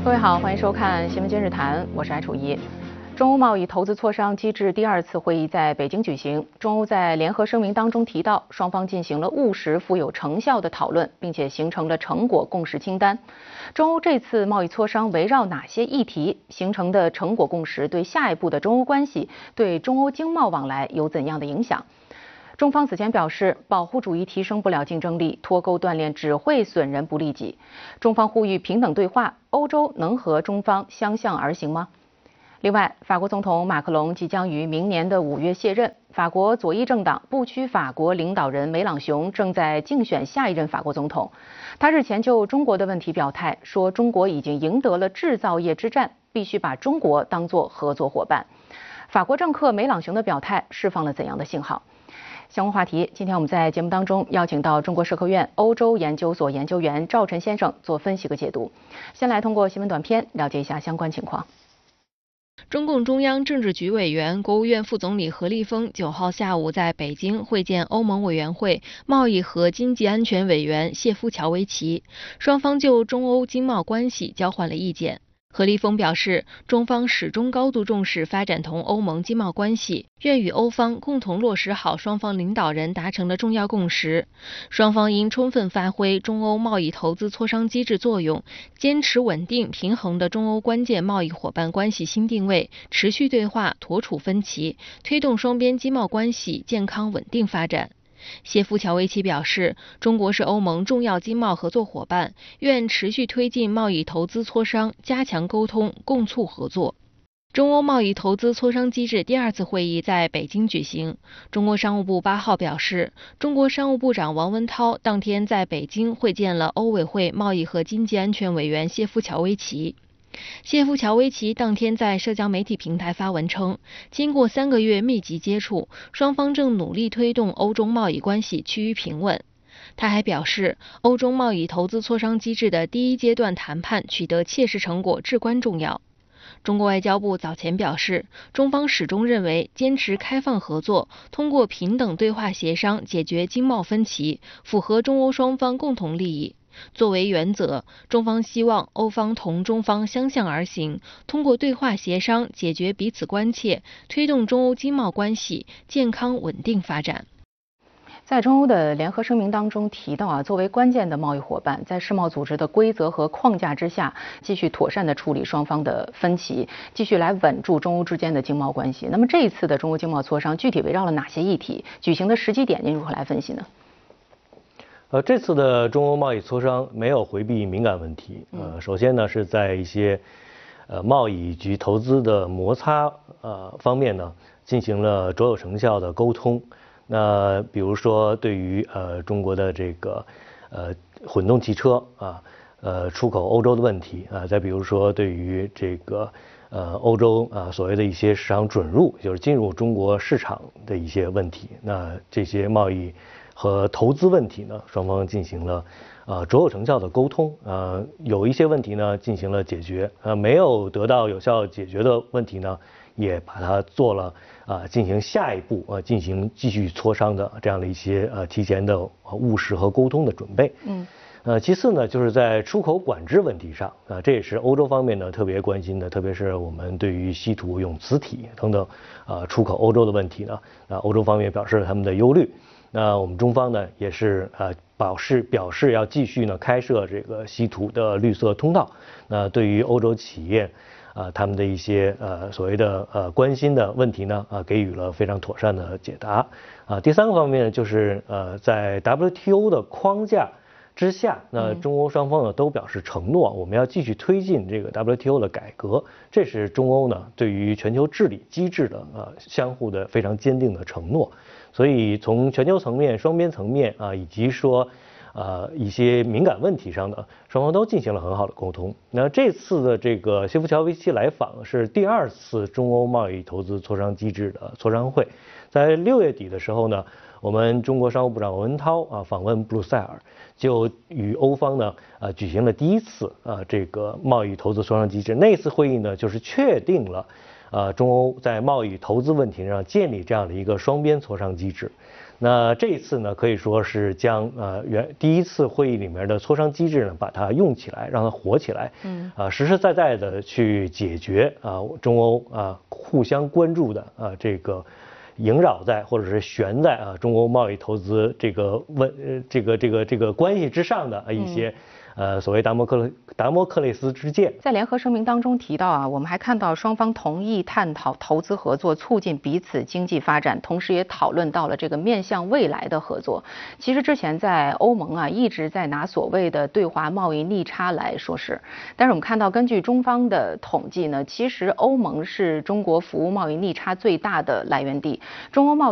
各位好，欢迎收看《新闻今日谈》，我是艾楚怡。中欧贸易投资磋商机制第2次会议在北京举行。中欧在联合声明当中提到，双方进行了务实、富有成效的讨论，并且形成了成果共识清单。中欧这次贸易磋商围绕哪些议题形成的成果共识，对下一步的中欧关系、对中欧经贸往来有怎样的影响？中方此前表示，保护主义提升不了竞争力，脱钩断链只会损人不利己。中方呼吁平等对话，欧洲能和中方相向而行吗？另外，法国总统马克龙即将于明年的5月卸任。法国左翼政党不屈法国领导人梅朗雄正在竞选下一任法国总统。他日前就中国的问题表态，说中国已经赢得了制造业之战，必须把中国当作合作伙伴。法国政客梅朗雄的表态释放了怎样的信号？相关话题，今天我们在节目当中邀请到中国社科院欧洲研究所研究员赵晨先生做分析和解读。先来通过新闻短片了解一下相关情况。 中共中央政治局委员、国务院副总理何立峰9号下午在北京会见欧盟委员会贸易和经济安全委员谢夫乔维奇，双方就中欧经贸关系交换了意见。何立峰表示，中方始终高度重视发展同欧盟经贸关系，愿与欧方共同落实好双方领导人达成的重要共识。双方应充分发挥中欧贸易投资磋商机制作用，坚持稳定平衡的中欧关键贸易伙伴关系新定位，持续对话，妥处分歧，推动双边经贸关系健康稳定发展。谢夫乔维奇表示，中国是欧盟重要经贸合作伙伴，愿持续推进贸易投资磋商，加强沟通，共促合作。中欧贸易投资磋商机制第2次会议在北京举行。中国商务部8号表示，中国商务部长王文涛当天在北京会见了欧委会贸易和经济安全委员谢夫乔维奇。谢夫乔维奇当天在社交媒体平台发文称，经过3个月密集接触，双方正努力推动欧中贸易关系趋于平稳。他还表示，欧中贸易投资磋商机制的第1阶段谈判取得切实成果至关重要。中国外交部早前表示，中方始终认为坚持开放合作，通过平等对话协商解决经贸分歧，符合中欧双方共同利益。作为原则，中方希望欧方同中方相向而行，通过对话协商解决彼此关切，推动中欧经贸关系健康稳定发展。 在中欧的联合声明当中提到作为关键的贸易伙伴，在世贸组织的规则和框架之下，继续妥善地处理双方的分歧，继续来稳住中欧之间的经贸关系。那么这一次的中欧经贸磋商具体围绕了哪些议题？举行的时机点您如何来分析呢？ 这次的中欧贸易磋商没有回避敏感问题。首先呢是在一些贸易及投资的摩擦方面呢进行了卓有成效的沟通。那比如说对于中国的这个混动汽车出口欧洲的问题再比如说对于这个欧洲所谓的一些市场准入，就是进入中国市场的一些问题，那这些贸易和投资问题呢，双方进行了卓有成效的沟通，有一些问题呢进行了解决，没有得到有效解决的问题呢，也把它做了进行下一步进行继续磋商的这样的一些提前的务实和沟通的准备。其次呢，就是在出口管制问题上这也是欧洲方面呢特别关心的，特别是我们对于稀土永磁体等等出口欧洲的问题呢，欧洲方面表示了他们的忧虑。那我们中方呢也是表示要继续呢开设这个稀土的绿色通道。那对于欧洲企业他们的一些所谓的关心的问题呢给予了非常妥善的解答。第3个方面呢就是在 WTO 的框架之下，那中欧双方呢都表示承诺，我们要继续推进这个 WTO 的改革，这是中欧呢对于全球治理机制的相互的非常坚定的承诺。所以从全球层面、双边层面以及说一些敏感问题上呢，双方都进行了很好的沟通。那这次的这个谢夫乔维奇来访是第2次中欧贸易投资磋商机制的磋商会，在6月底的时候呢，我们中国商务部长王文涛访问布鲁塞尔，就与欧方呢举行了第1次这个贸易投资磋商机制。那次会议呢就是确定了中欧在贸易投资问题上建立这样的一个双边磋商机制。 那这一次呢，可以说是将第一次会议里面的磋商机制呢，把它用起来，让它活起来，实实在在的去解决中欧互相关注的这个萦绕在或者是悬在中欧贸易投资这个关系之上的一些所谓达摩克勒斯之剑。 在联合声明当中提到我们还看到双方同意探讨投资合作，促进彼此经济发展，同时也讨论到了这个面向未来的合作。其实之前在欧盟一直在拿所谓的对华贸易逆差来说事，但是我们看到根据中方的统计呢，其实欧盟是中国服务贸易逆差最大的来源地，中欧贸易